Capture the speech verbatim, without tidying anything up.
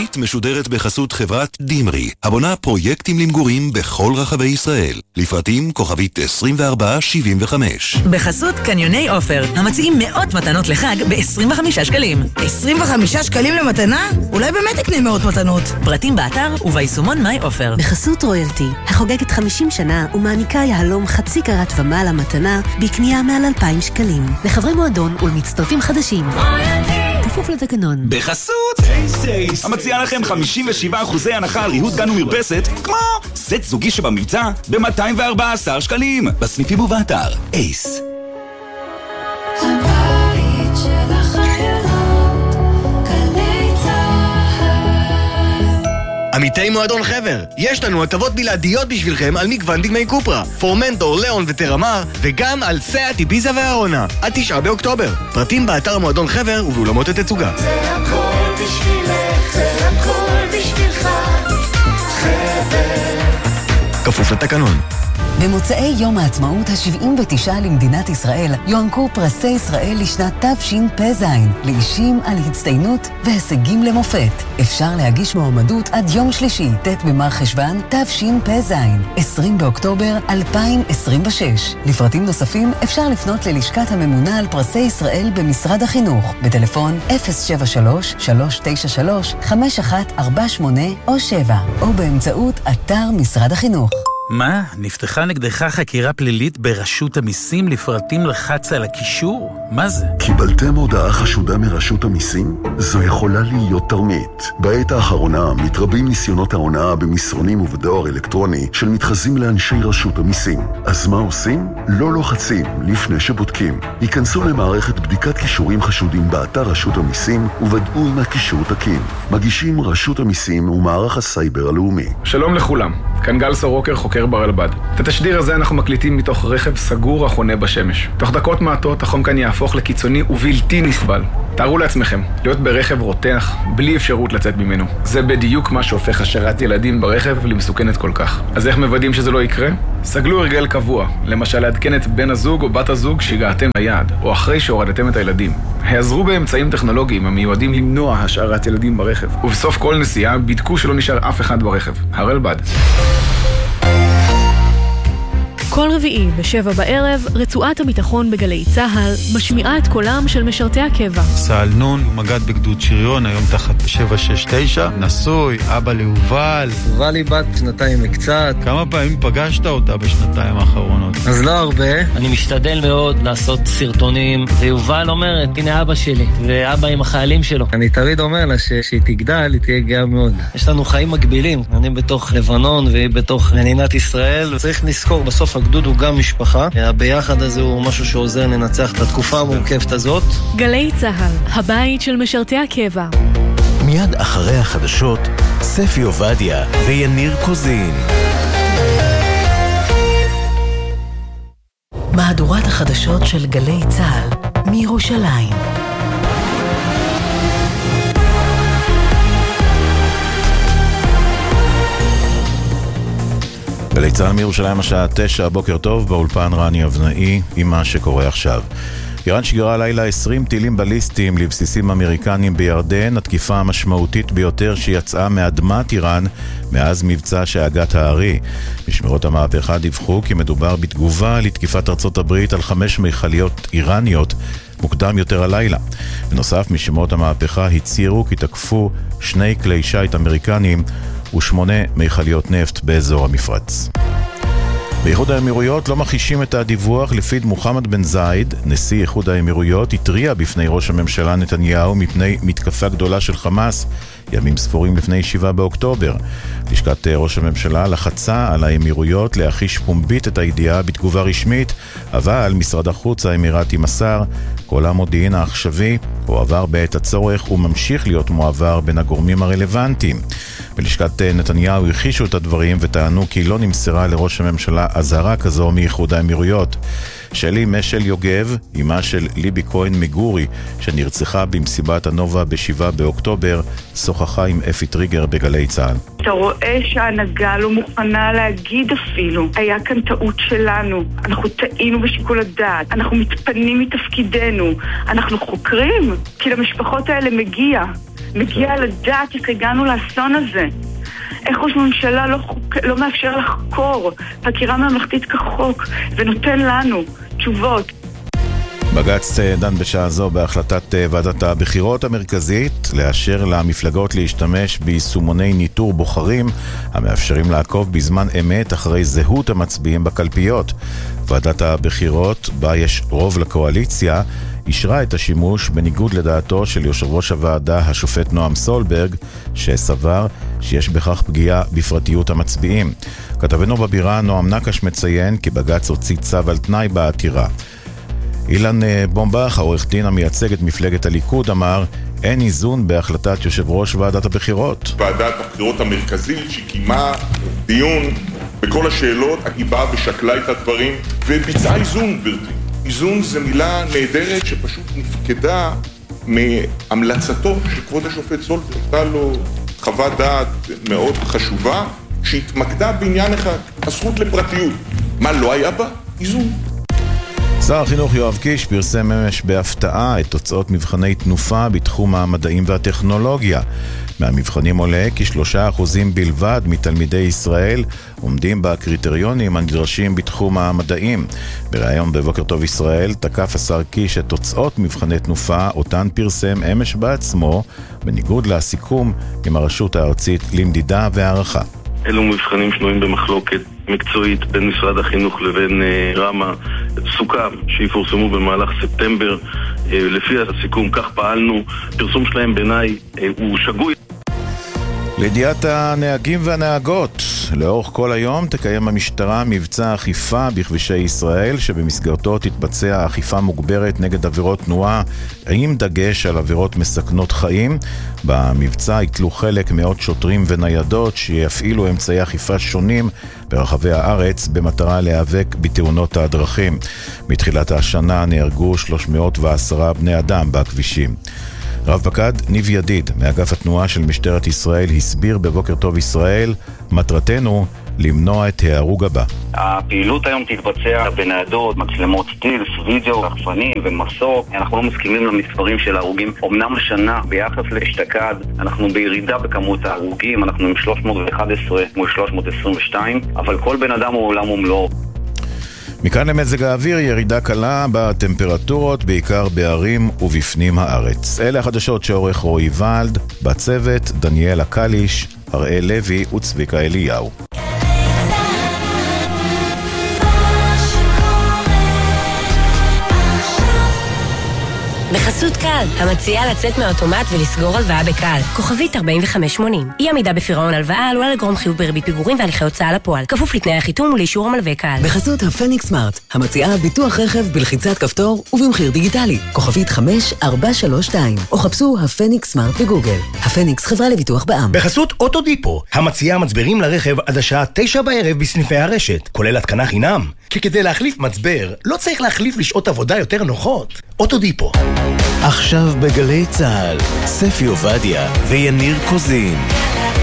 כלכליסט משודרת בחסות חברת דימרי, הבונה פרויקטים למגורים בכל רחבי ישראל. לפרטים כוכבית עשרים וארבע שבעים וחמש. בחסות קניוני אופר, המציעים מאות מתנות לחג ב-עשרים וחמישה שקלים. עשרים וחמישה שקלים למתנה? אולי באמת תקנה מאות מתנות. פרטים באתר וביישומון מיי אופר. בחסות רויאלטי, החוגגת חמישים שנה ומעניקה יהלום חצי קרת ומעלה מתנה בקנייה מעל אלפיים שקלים. לחברי מועדון ולמצטרפים חדשים. כפוף לתקנון. בחסות טייסט טייסט, המציע לכם חמישים ושבעה אחוזי הנחה על ריהוט גן ומרפסת, כמו סט זוגי שבמבצע ב-מאתיים וארבע עשרה שקלים. בסניפים ובאתר אייס. הבית של החיילות, גלי צהל. עמיתי מועדון חבר, יש לנו הטבות בלעדיות בשבילכם על מגוון דגמי קופרה, פורמנטור, ליאון וטרמר, וגם על סאט, איביזה והארונה, עד תשעה באוקטובר. פרטים באתר מועדון חבר ובאולמות התצוגה. זה הכל בשבילך, זה הכל בשבילך, חבר. כפוף לתקנון. במוצאי יום העצמאות ה-שבעים ותשע למדינת ישראל יוענקו פרסי ישראל לשנת תשפ"ז לאישים על הצטיינות והישגים למופת. אפשר להגיש מועמדות עד יום שלישי, ט' במר חשוון תשפ"ז, עשרים באוקטובר אלפיים עשרים ושש. לפרטים נוספים אפשר לפנות ללשכת הממונה על פרסי ישראל במשרד החינוך בטלפון אפס שבע שלוש שלוש תשע שלוש חמש אחת ארבע שמונה או שבע או באמצעות אתר משרד החינוך. מה? נפתחה נגדך חקירה פלילית ברשות המיסים? לפרטים לחץ על הקישור? מה זה? קיבלתם הודעה חשודה מרשות המיסים? זו יכולה להיות תרמית. בעת האחרונה מתרבים ניסיונות ההונאה במסרונים ובדואר אלקטרוני של מתחזים לאנשי רשות המיסים. אז מה עושים? לא לוחצים לפני שבודקים. ייכנסו למערכת בדיקת קישורים חשודים באתר רשות המיסים ובדעו אם הקישור תקין. מגישים רשות המיסים ומערך הסייבר הלאומי. שלום לכולם, כאן גל סורוקר, חוקר ברלב"ד. את התשדיר הזה אנחנו מקליטים מתוך רכב סגור החונה בשמש. תוך דקות מעטות החום כאן יהפוך לקיצוני ובלתי נסבל. תארו לעצמכם, להיות ברכב רותח בלי אפשרות לצאת ממנו. זה בדיוק מה שהופך השארת ילדים ברכב למסוכנת כל כך. אז איך מוודאים שזה לא יקרה? סגלו הרגל קבוע, למשל לעדכן את בן הזוג או בת הזוג שהגעתם ליעד, או אחרי שהורדתם את הילדים. העזרו באמצעים טכנולוגיים המיועדים למנוע השארת ילדים ברכב. ובסוף כל נסיעה בדקו שלא נשאר אף אחד ברכב. הרלב"ד. כל רביעי בשבע בערב, רצועת הביטחון בגלי צהל משמיעה את קולם של משרתי הקבע. סהל נון, מגד בגדוד שריון, היום תחת שבע שש תשע, נשוי, אבא ליובל. יובל היא בת שנתיים וקצת. כמה פעמים פגשת אותה בשנתיים האחרונות? אז לא הרבה. אני משתדל מאוד לעשות סרטונים, ויובל אומרת, הנה אבא שלי, ואבא עם החיילים שלו. אני תמיד אומר לה שהיא תגדל, היא תהיה גאה מאוד. יש לנו חיים מקבילים, אני בתוך לבנון והיא בתוך מדינת ישראל. צריך לזכור, בסוף הגדוד הוא גם משפחה. הביחד הזה הוא משהו שעוזר לנצח את התקופה המורכבת הזאת. גלי צהל, הבית של משרתי הקבע. מיד אחרי החדשות, ספי עובדיה ויניר קוזין. מהדורת החדשות של גלי צהל מירושלים. גלי צהל מירושלים השעה תשע, בוקר טוב, באולפן רני אבנאי עם מה שקורה עכשיו. איראן שיגרה לילה עשרים טילים בליסטיים לבסיסים אמריקנים בירדן, התקיפה המשמעותית ביותר שיצאה מאדמת איראן מאז מבצע שאגת הארי. משמרות המהפכה דיווחו כי מדובר בתגובה לתקיפת ארצות הברית על חמש מכליות איראניות מוקדם יותר הלילה. בנוסף, משמרות המהפכה הצהירו כי תקפו שני כלי שיט אמריקנים ושמונה מכליות נפט באזור המפרץ. באיחוד האמירויות לא מכחישים את הדיווח לפיד מוחמד בן זייד, נשיא איחוד האמירויות, התריע בפני ראש הממשלה נתניהו מפני מתקפה גדולה של חמאס ימים ספורים לפני שבעה באוקטובר. לשכת ראש הממשלה לחצה על האמירויות להכחיש פומבית את הידיעה בתגובה רשמית, אבל משרד החוץ האמירתי מסר, כל המודיעין העכשווי הועבר בעת הצורך וממשיך להיות מועבר בין הגורמים הרלוונטיים. בלשכת נתניהו הכחישו את הדברים וטענו כי לא נמסרה לראש הממשלה אזהרה כזו מאיחוד האמירויות. שלי משל יוגב, אימה של ליבי כהן מגורי, שנרצחה במסיבת הנובה בשבעה באוקטובר, שוחחה עם אפי טריגר בגלי צהל. אתה רואה שההנהגה לא מוכנה להגיד אפילו. היה כאן טעות שלנו. אנחנו טעינו בשיקול הדעת. אנחנו מתפנים מתפקידנו. אנחנו חוקרים, כי למשפחות האלה מגיע. מגיע לדעת איך הגענו לאסון הזה. איך ראש ממשלה לא, חוק... לא מאפשר לחקור חקירה ממלכתית כחוק ונותן לנו תשובות. בג"ץ דן בשעה זו בהחלטת ועדת הבחירות המרכזית לאשר למפלגות להשתמש ביישומוני ניטור בוחרים המאפשרים לעקוב בזמן אמת אחרי זהות המצביעים בקלפיות. ועדת הבחירות, בה יש רוב לקואליציה, אישרה את השימוש בניגוד לדעתו של יושב ראש הוועדה השופט נועם סולברג, שסבר שיש בכך פגיעה בפרטיות המצביעים. כתבנו בבירה נועם נקש מציין כי בג"ץ הוציא צו על תנאי בעתירה. אילן בומבך, העורך דין המייצג את מפלגת הליכוד, אמר אין איזון בהחלטת יושב ראש ועדת הבחירות. ועדת הבחירות המרכזית שקיימה דיון בכל השאלות, היא באה ושקלה את הדברים וביצעה איזון, גברתי. איזון זה מילה נהדרת שפשוט נפקדה מהמלצתו של כבוד השופט סולברג. הייתה לו חוות דעת מאוד חשובה שהתמקדה בעניין אחד, הזכות לפרטיות. מה לא היה בה? איזון. שר החינוך יואב קיש פרסם אמש בהפתעה את תוצאות מבחני תנופה בתחום המדעים והטכנולוגיה. מהמבחנים עולה כי שלושה אחוזים בלבד מתלמידי ישראל עומדים בקריטריונים הנדרשים בתחום המדעים. בראיון בבוקר טוב ישראל תקף השר קיש את תוצאות מבחני תנופה אותן פרסם אמש בעצמו, בניגוד לסיכום עם הרשות הארצית למדידה והערכה. אלו מבחנים שנויים במחלוקת מקצועית בין משרד החינוך לבין רמה. סוכם שיפורסמו במהלך ספטמבר. לפי הסיכום כך פעלנו. פרסום שלהם בעיניי הוא שגוי. לידיעת הנהגים והנהגות, לאורך כל היום תקיים המשטרה מבצע אכיפה בכבישי ישראל, שבמסגרתו תתבצע אכיפה מוגברת נגד עבירות תנועה, עם דגש על עבירות מסכנות חיים. במבצע יתלו חלק מאות שוטרים וניידות שיפעילו אמצעי אכיפה שונים ברחבי הארץ במטרה להיאבק בתאונות הדרכים. מתחילת השנה נהרגו שלוש מאות ועשרה בני אדם בכבישים. רב פקד ניב ידיד מאגף התנועה של משטרת ישראל הסביר בבוקר טוב ישראל, מטרתנו למנוע את ההרוג הבא. הפעילות היום תתבצע בניידות, מצלמות סטילס, וידאו, רחפנים ומסוק. אנחנו לא מסכימים למספרים של ההרוגים. אמנם השנה ביחס לאשתקד אנחנו בירידה בכמות ההרוגים, אנחנו עם שלוש מאות ואחת עשרה מול שלוש מאות עשרים ושתיים, אבל כל בן אדם הוא עולם ומלואו. מכאן למזג האוויר, ירידה קלה בטמפרטורות, בעיקר בערים ובפנים הארץ. אלה החדשות שעורך רועי ולד, בצוות דניאל הקליש, הראל לוי וצביקה אליהו. בחסות קל, המציעה לצאת מהאוטומט ולסגור הלוואה בקל. כוכבית ארבעים וחמש שמונים. אי עמידה בפירעון הלוואה עלולה לגרום חיוב בריבית פיגורים והליכי הוצאה לפועל. כפוף לתנאי החיתום ולאישור המלווה קל. בחסות הפניקס סמארט, המציעה ביטוח רכב בלחיצת כפתור ובמחיר דיגיטלי. כוכבית חמש ארבע שלוש שתיים. או חפשו הפניקס סמארט בגוגל. הפניקס חברה לביטוח בע"מ. בחסות אוטודיפו, המציעה מצברים לרכב עד השעה תשע בערב בסניפי הרשת, כולל התקנה חינם. כי כדי להחליף מצבר, לא צריך להחליף לשעות עבודה יותר נוחות. אוטודיפו. עכשיו בגלי צהל, ספי עובדיה ויניר קוזין.